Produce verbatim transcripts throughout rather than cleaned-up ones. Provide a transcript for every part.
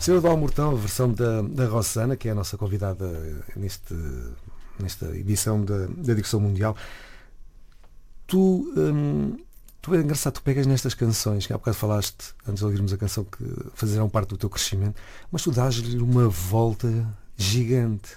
Senhora do Almortão, a versão da, da Rossana, que é a nossa convidada neste, nesta edição da, da Dicção Mundial. Tu, hum, tu é engraçado, tu pegas nestas canções, que há bocado falaste, antes de ouvirmos a canção, que fazerão parte do teu crescimento, mas tu dás-lhe uma volta gigante.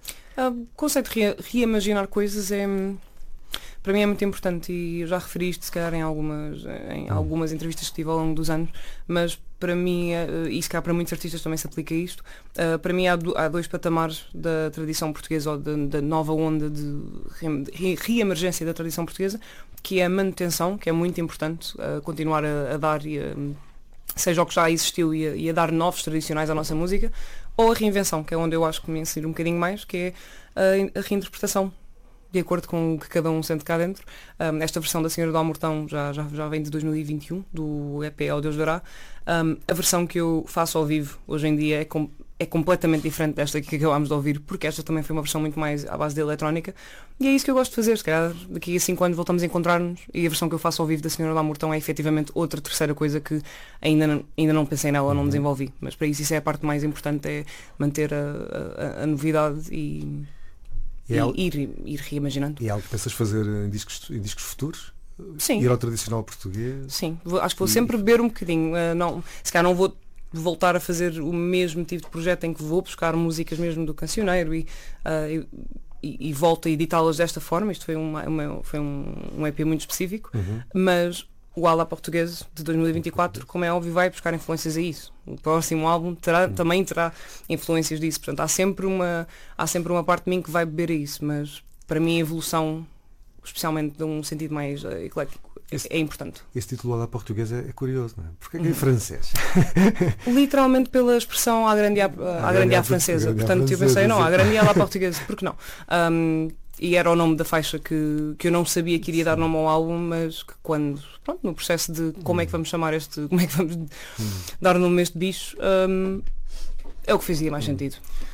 O conceito de re- reimaginar coisas é, para mim é muito importante, e eu já referi isto se calhar em algumas, em algumas entrevistas que tive ao longo dos anos, mas para mim, e se calhar para muitos artistas também se aplica isto, para mim há, do, há dois patamares da tradição portuguesa, ou da, da nova onda de re, reemergência da tradição portuguesa, que é a manutenção, que é muito importante, a continuar a, a dar, e a, seja o que já existiu, e a, e a dar novos tradicionais à nossa música, ou a reinvenção, que é onde eu acho que me insiro um bocadinho mais, que é a, a reinterpretação, de acordo com o que cada um sente cá dentro. Um, esta versão da Senhora do Almortão já, já, já vem de dois mil e vinte e um, do E P Ao Deus Dará. Um, a versão que eu faço ao vivo hoje em dia é, com, é completamente diferente desta que acabámos de ouvir, porque esta também foi uma versão muito mais à base da eletrónica, e é isso que eu gosto de fazer. Se calhar daqui a cinco anos voltamos a encontrar-nos, e a versão que eu faço ao vivo da Senhora do Almortão é efetivamente outra terceira coisa que ainda não, ainda não pensei nela, ou não desenvolvi, mas para isso isso é a parte mais importante, é manter a, a, a novidade e... E, e algo, ir, ir reimaginando. E é algo que pensas fazer em discos, em discos futuros? Sim. Ir ao tradicional português? Sim, vou, acho que vou e... sempre beber um bocadinho. Uh, não, se calhar não vou voltar a fazer o mesmo tipo de projeto em que vou buscar músicas mesmo do cancioneiro e, uh, e, e volto a editá-las desta forma. Isto foi, uma, uma, foi um, um E P muito específico, uhum. Mas o Ala Português de dois mil e vinte e quatro, como é óbvio, vai buscar influências a isso. O próximo álbum terá, uhum. também terá influências disso. Portanto, há sempre, uma, há sempre uma parte de mim que vai beber a isso, mas para mim a evolução, especialmente de um sentido mais uh, eclético, esse, é importante. Esse título Ala Português é, é curioso, não é? Porque é que é em francês? Literalmente pela expressão à grande à, à, grande à francesa. Portanto, francesa, eu pensei, não, à grande à portuguesa, porque não? Um, E era o nome da faixa que, que eu não sabia que iria dar nome ao álbum, mas que quando, pronto, no processo de como é que vamos chamar este, como é que vamos hum. dar nome a este bicho, um, é o que fazia mais hum. sentido.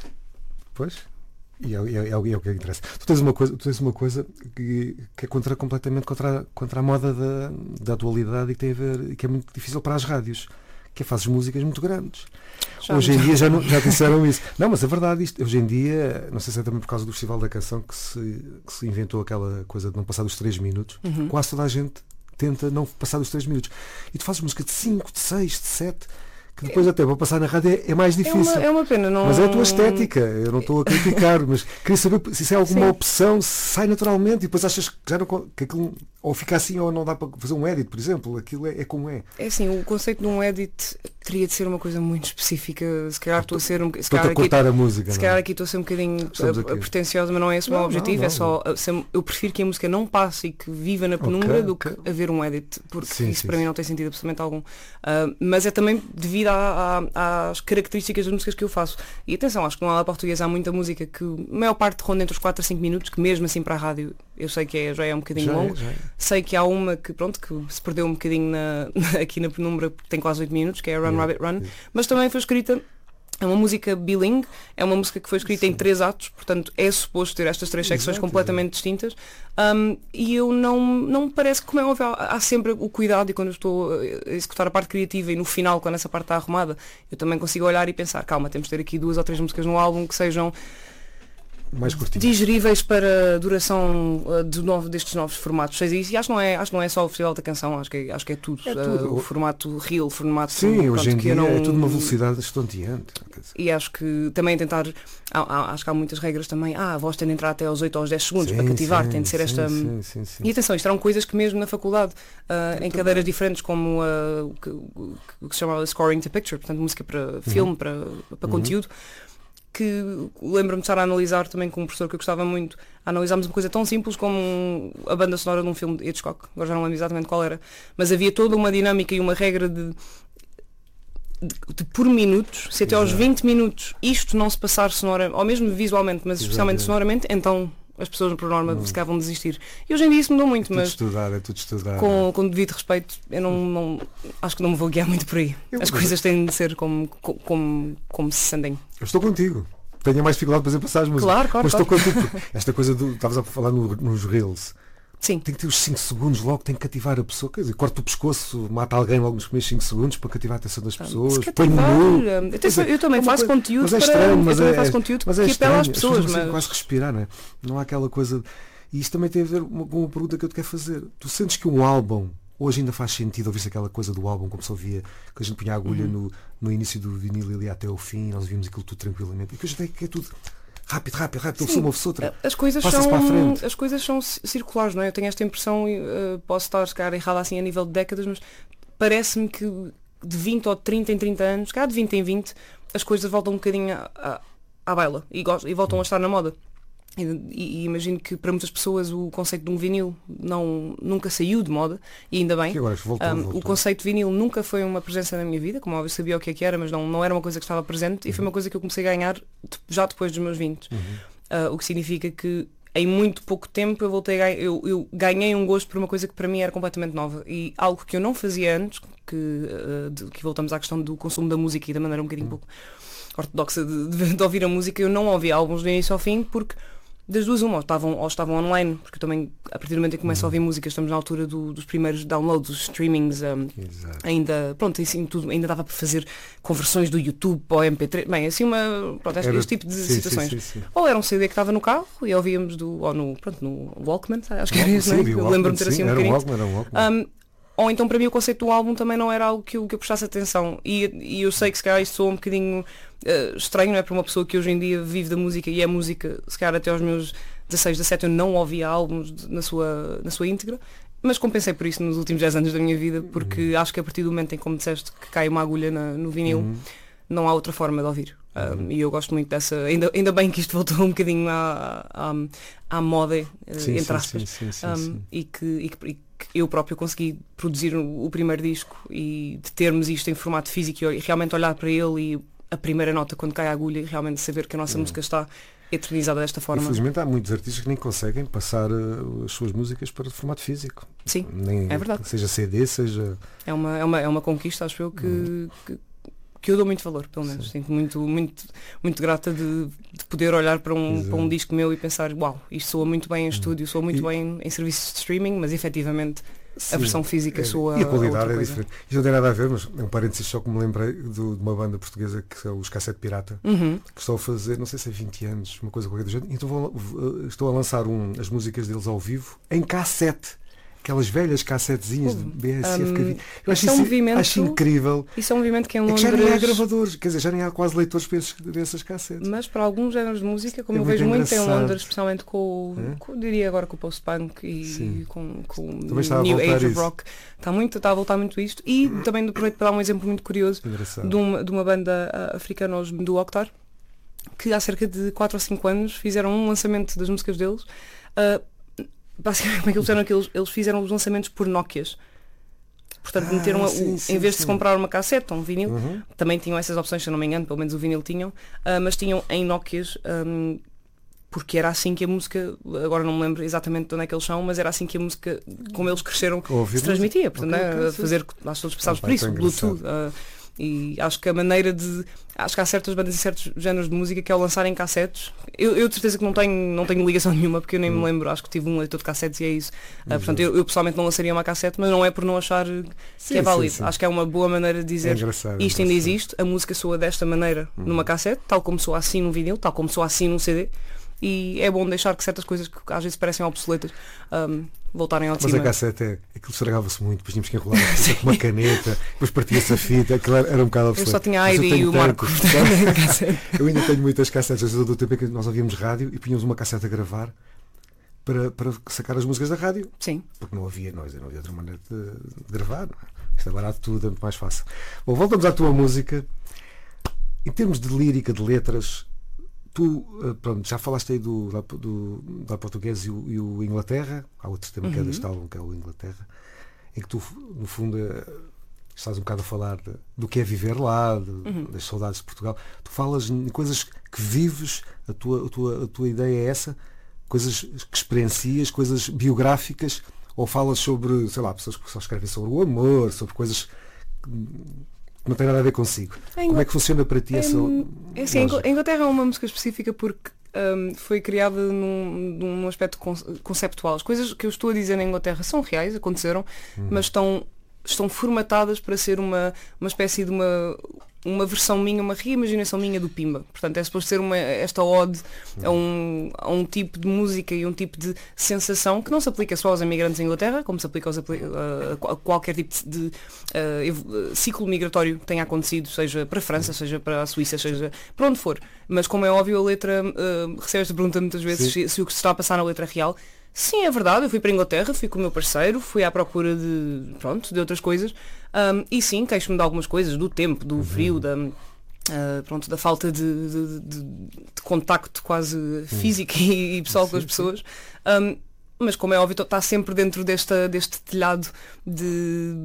Pois, e é, é, é, é o que interessa. Tu tens uma coisa, tu tens uma coisa que, que é contra, completamente contra, a, contra a moda da, da atualidade e que, tem a ver, que é muito difícil para as rádios, que é fazes músicas muito grandes. Já hoje em dia já, não, já disseram isso. Não, mas a verdade, isto, hoje em dia, não sei se é também por causa do Festival da Canção que se, que se inventou aquela coisa de não passar dos três minutos, uhum. quase toda a gente tenta não passar dos três minutos. E tu fazes música de cinco, de seis, de sete, que depois até para passar na rádio é, é mais difícil. É uma, é uma pena, não... Mas é a tua estética, eu não estou a criticar, mas queria saber se isso é alguma Sim. opção, se sai naturalmente e depois achas que já não, que aquilo ou fica assim ou não dá para fazer um edit, por exemplo, aquilo é, é como é. É assim, o conceito de um edit teria de ser uma coisa muito específica, se calhar estou a ser um Estou a cortar aqui, a música. Se calhar aqui estou a ser um bocadinho pretenciosa, mas não é esse não, o meu objetivo, não, não, é só ser, eu prefiro que a música não passe e que viva na penumbra okay, do okay. que haver um edit, porque sim, isso sim, para sim. mim não tem sentido absolutamente algum. Uh, mas é também devido à, à, às características das músicas que eu faço. E atenção, acho que no Ala Português há muita música que a maior parte ronda entre os quatro a cinco minutos, que mesmo assim para a rádio eu sei que é, já é um bocadinho já longo. É, é. Sei que há uma que, pronto, que se perdeu um bocadinho na, aqui na penumbra, porque tem quase oito minutos, que é a Run yeah, Rabbit Run, yeah. mas também foi escrita, é uma música bilingue, é uma música que foi escrita Sim. em três atos, portanto é suposto ter estas três secções Exato, completamente é. distintas, um, e eu não, não me parece que, como é óbvio, há, há sempre o cuidado, e quando eu estou a executar a parte criativa e no final, quando essa parte está arrumada, eu também consigo olhar e pensar, calma, temos de ter aqui duas ou três músicas no álbum que sejam mais digeríveis para a duração uh, de novo, destes novos formatos. Seja isso, e acho que não é, acho que não é só o Festival da Canção, acho que é, acho que é tudo. É tudo. Uh, o formato real, o formato. Sim, pronto, hoje em dia não... é tudo uma velocidade estonteante. E acho que também tentar. Há, há, acho que há muitas regras também. Ah, a voz tem de entrar até aos oito ou aos dez segundos sim, para cativar, sim, tem de ser sim, esta. Sim, sim, sim. E atenção, isto eram coisas que mesmo na faculdade, uh, em cadeiras diferentes, como uh, o, que, o que se chamava Scoring to Picture, portanto música para filme, uhum. para, para uhum. conteúdo. Que lembro-me de estar a analisar também com um professor que eu gostava muito, analisámos uma coisa tão simples como a banda sonora de um filme de Hitchcock, agora já não lembro exatamente qual era, mas havia toda uma dinâmica e uma regra de, de, de por minutos, se até aos vinte minutos isto não se passar sonora, ou mesmo visualmente, mas especialmente Exato. sonoramente, então as pessoas por norma hum. se calhar vão desistir. E hoje em dia isso mudou muito, é mas estudar, é tudo estudar. Com, com devido respeito, eu não, não acho que não me vou guiar muito por aí. Eu As coisas têm de ser como, como, como se sentem. Eu estou contigo. Tenho mais dificuldade, por exemplo, passar as músicas. Claro, claro, mas claro. estou contigo. Esta coisa do. Estavas a falar no, nos Reels. Sim. Tem que ter os cinco segundos logo, tem que cativar a pessoa. Quer dizer, corta o pescoço, mata alguém logo nos primeiros cinco segundos para cativar a atenção das pessoas. Põe nu. Eu, eu também é faço coisa, conteúdo mas é para. estranho, mas eu é, também faço conteúdo mas é que apela às estranho, pessoas. As pessoas mas... quase respirar, não é? Não há aquela coisa. E isto também tem a ver com uma pergunta que eu te quero fazer. Tu sentes que um álbum, hoje ainda faz sentido ouvir-se aquela coisa do álbum, como se ouvia, que a gente punha a agulha uhum. no, no início do vinil ali até ao fim, nós ouvimos aquilo tudo tranquilamente. E que hoje é que é tudo. Rápido, rápido, rápido, ouve-se uma, ouve-se outra. As coisas, são, as coisas são circulares, não é? Eu tenho esta impressão, uh, posso estar se calhar errada assim a nível de décadas, mas parece-me que de vinte ou de trinta em trinta anos, cá de vinte em vinte, as coisas voltam um bocadinho à, à, à baila e, e voltam a estar na moda. E, e, e imagino que para muitas pessoas o conceito de um vinil não, nunca saiu de moda, e ainda bem. Agora, voltou, um, voltou. O conceito de vinil nunca foi uma presença na minha vida, como óbvio sabia o que é que era, mas não, não era uma coisa que estava presente, uhum. e foi uma coisa que eu comecei a ganhar já depois dos meus vinte. Uhum. Uh, o que significa que em muito pouco tempo eu voltei a ganhar, eu, eu ganhei um gosto por uma coisa que para mim era completamente nova, e algo que eu não fazia antes, que, uh, de, que voltamos à questão do consumo da música e da maneira um bocadinho uhum. pouco ortodoxa de, de, de ouvir a música. Eu não ouvia álbuns do início ao fim, porque das duas uma, ou estavam, ou estavam online, porque eu também, a partir do momento em que começo a ouvir música, estamos na altura do, dos primeiros downloads, dos streamings, um, ainda, pronto, assim, tudo, ainda dava para fazer conversões do YouTube para o M P três, bem, assim uma, pronto, este, este tipo de sim, situações. Sim, sim, sim. Ou era um C D que estava no carro e ouvíamos do, ou no, pronto, no Walkman, acho que era isso, não é? Eu lembro-me de ter assim um bocadinho. Walkman, era um Walkman. Um, ou então para mim o conceito do álbum também não era algo que eu, que eu prestasse atenção, e, e eu sei que se calhar isto soa um bocadinho uh, estranho, não é? Para uma pessoa que hoje em dia vive da música e é música, se calhar até aos meus dezasseis, dezassete eu não ouvia álbuns de, na, sua, na sua íntegra, mas compensei por isso nos últimos dez anos da minha vida, porque uhum. acho que a partir do momento em que, como disseste, que cai uma agulha na, no vinil, uhum. não há outra forma de ouvir. Um, e eu gosto muito dessa, ainda, ainda bem que isto voltou um bocadinho à, à, à moda, sim, entre sim, aspas, sim, sim, sim, um, sim. E, que, e, que, e que eu próprio consegui produzir o, o primeiro disco, e de termos isto em formato físico e realmente olhar para ele e a primeira nota quando cai a agulha e realmente saber que a nossa uhum. música está eternizada desta forma. Infelizmente há muitos artistas que nem conseguem passar uh, as suas músicas para formato físico. Sim, nem, é verdade. Seja C D, seja... É uma, é uma, é uma conquista, acho eu, que... Uhum. que que eu dou muito valor, pelo menos. Sinto muito, muito, muito grata de, de poder olhar para um, para um disco meu e pensar, uau, isto soa muito bem em estúdio, soa muito e... bem em serviços de streaming, mas efetivamente sim, a versão física é, soa. E a qualidade é diferente. Isto não tem nada a ver, mas é um parênteses só que me lembrei do, de uma banda portuguesa que são os Cassete Pirata, uhum. que estou a fazer, não sei se é vinte anos, uma coisa qualquer do género, então vou, estou a lançar um, as músicas deles ao vivo em cassete. Aquelas velhas cassetezinhas de B S F um, que havia. Eu acho, é um isso, movimento, acho incrível. Isso é um movimento que em é Londres... que já nem há gravadores, quer dizer, já nem há quase leitores para esses, dessas cassetes. Mas para alguns géneros de música, como é eu muito vejo engraçado. muito em Londres, especialmente com, é? com diria agora com o post-punk e sim. com, com o New Age of Rock, está, muito, está a voltar muito isto. E também aproveito para dar um exemplo muito curioso de uma, de uma banda africana, os do Oktar, que há cerca de quatro ou cinco anos fizeram um lançamento das músicas deles. Uh, Basicamente, como é que eles fizeram aquilo? Eles fizeram os lançamentos por Nokias. Portanto, ah, meteram a, sim, o, sim, em vez sim. de se comprar uma cassete ou um vinil, uhum. também tinham essas opções, se eu não me engano, pelo menos o vinil tinham, uh, mas tinham em Nokias, um, porque era assim que a música, agora não me lembro exatamente de onde é que eles são, mas era assim que a música, como eles cresceram, se transmitia. Portanto, okay, okay, a fazer, nós todos passámos por isso, Bluetooth. Uh, e acho que a maneira de... Acho que há certas bandas e certos géneros de música que ao lançarem cassetes, eu, eu de certeza que não tenho, não tenho ligação nenhuma, porque eu nem hum. me lembro, acho que tive um leitor de cassetes e é isso. Uh, portanto, eu, eu pessoalmente não lançaria uma cassete, mas não é por não achar sim, que é válido. Sim, sim. Acho que é uma boa maneira de dizer é isto ainda engraçado. Existe, a música soa desta maneira hum. numa cassete, tal como soa assim num vinil, tal como soa assim num C D. E é bom deixar que certas coisas que às vezes parecem obsoletas um, voltarem ao de mas cima. A cassete, é, aquilo estragava-se muito, depois tínhamos que enrolar com uma caneta, depois partia-se a fita, aquilo era um bocado obsoleto. Eu só tinha a Aire e o Marco. Eu ainda tenho muitas cassetes, do tempo em que nós ouvíamos rádio e punhamos uma cassete a gravar para, para sacar as músicas da rádio. Sim. Porque não havia, não, não havia outra maneira de, de gravar. Não é? Isto agora há tudo, é muito mais fácil. Bom, voltamos à tua música. Em termos de lírica, de letras, tu, pronto, já falaste aí do, do, do português e o, e o Inglaterra, há outro tema uhum. que é deste álbum, que é o Inglaterra, em que tu, no fundo, estás um bocado a falar de, do que é viver lá, de, uhum. das saudades de Portugal. Tu falas em coisas que vives, a tua, a tua, a tua ideia é essa, coisas que experiencias, coisas biográficas, ou falas sobre, sei lá, pessoas que só escrevem sobre o amor, sobre coisas que não tem nada a ver consigo. Como é que funciona para ti essa... É assim, a Inglaterra é uma música específica porque um, foi criada num, num aspecto conceptual. As coisas que eu estou a dizer na Inglaterra são reais, aconteceram, uhum. mas estão, estão formatadas para ser uma, uma espécie de uma, uma versão minha, uma reimaginação minha do Pimba. Portanto, é suposto ser uma, esta ode a um, a um tipo de música e um tipo de sensação que não se aplica só aos imigrantes em Inglaterra, como se aplica aos, a, a qualquer tipo de uh, ciclo migratório que tenha acontecido, seja para a França, seja para a Suíça, seja para onde for. Mas como é óbvio, a letra, uh, recebe esta pergunta muitas vezes se, se o que se está a passar na letra real. Sim, é verdade, eu fui para a Inglaterra, fui com o meu parceiro, fui à procura de, pronto, de outras coisas, um, e sim, queixo-me de algumas coisas, do tempo, do frio, da, uh, pronto, da falta de, de, de, de contacto quase físico e, e pessoal com as pessoas, um, mas como é óbvio, está sempre dentro desta, deste telhado de...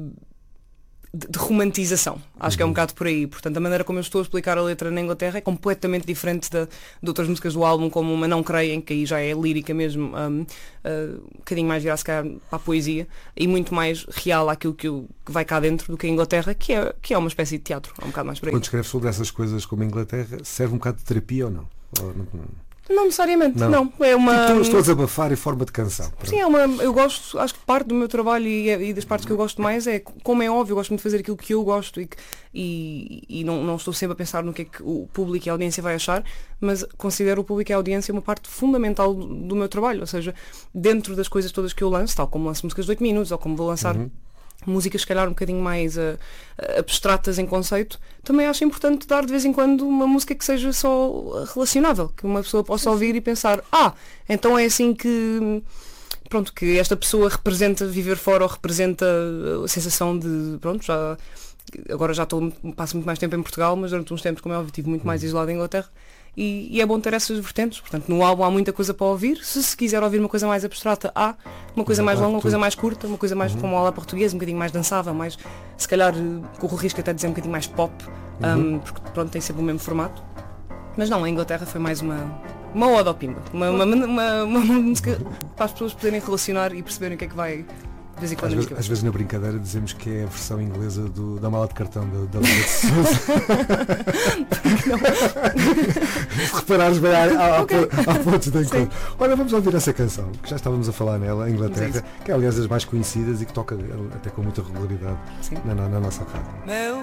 De, de romantização, acho uhum. que é um bocado por aí. Portanto, a maneira como eu estou a explicar a letra na Inglaterra é completamente diferente de, de outras músicas do álbum, como uma Não Creem, que aí já é lírica mesmo, um, uh, um bocadinho mais virada se calhar para a poesia e muito mais real àquilo que, eu, que vai cá dentro do que a Inglaterra, que é, que é uma espécie de teatro, é um bocado mais por aí. Quando escreves sobre essas coisas como a Inglaterra, serve um bocado de terapia ou não? Ou não... Não necessariamente, não. não. É uma... Estou, estou a desabafar em forma de canção. Pronto. Sim, é uma, eu gosto, acho que parte do meu trabalho e, e das partes que eu gosto mais é, como é óbvio, eu gosto muito de fazer aquilo que eu gosto e, que, e, e não, não estou sempre a pensar no que é que o público e a audiência vai achar, mas considero o público e a audiência uma parte fundamental do, do meu trabalho, ou seja, dentro das coisas todas que eu lanço, tal como lanço músicas de oito minutos, ou como vou lançar... Uhum. músicas se calhar um bocadinho mais uh, abstratas em conceito, também acho importante dar de vez em quando uma música que seja só relacionável, que uma pessoa possa ouvir e pensar, ah, então é assim que pronto, que esta pessoa representa viver fora ou representa a sensação de, pronto, já agora já estou, passo muito mais tempo em Portugal, mas durante uns tempos, como é óbvio, estive muito mais isolado em Inglaterra. E, e é bom ter essas vertentes. Portanto, no álbum há muita coisa para ouvir. Se se quiser ouvir uma coisa mais abstrata, há uma coisa mais longa, uma coisa mais curta, uma coisa mais uhum. como a aula portuguesa, um bocadinho mais dançável, mais, se calhar corro o risco até de dizer um bocadinho mais pop, uhum. um, porque pronto, tem sempre o mesmo formato. Mas não, a Inglaterra foi mais uma, uma ode ao Pimba, uma, uma, uma, uma, uma música para as pessoas poderem relacionar e perceberem o que é que vai. De vez em quando às, vezes, às vezes na brincadeira dizemos que é a versão inglesa do, da mala de cartão da Liga de Sousa. Se reparares bem ao okay. ponto de encontro. Olha, vamos ouvir essa canção, que já estávamos a falar nela, em Inglaterra, que é aliás das mais conhecidas e que toca até com muita regularidade na, na, na nossa rádio.